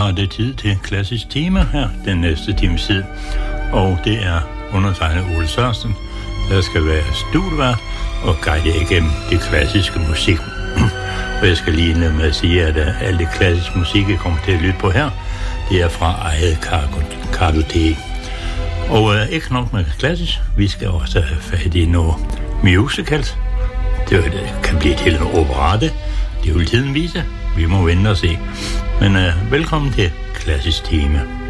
er det tid til klassisk tema her den næste times tid. Og det er undertegnet Ole Sørensen, der skal være studievært og guide igennem det klassiske musik. Og jeg skal lige indlede med at sige, at alt det klassiske musik, jeg kommer til at lytte på her, det er fra eget kartotek. Og ikke nok med klassisk, vi skal også have fat i noget musicals. Det kan blive til en operette. Det vil tiden vise. Vi må vente og se. Men velkommen til klassisk tema.